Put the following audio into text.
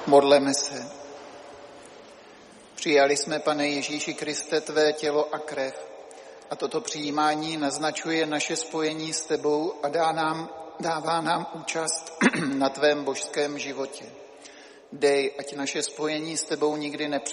Modleme se. Přijali jsme, Pane Ježíši Kriste, tvé tělo a krev. A toto přijímání naznačuje naše spojení s tebou a dává nám účast na tvém božském životě. Dej, ať naše spojení s tebou nikdy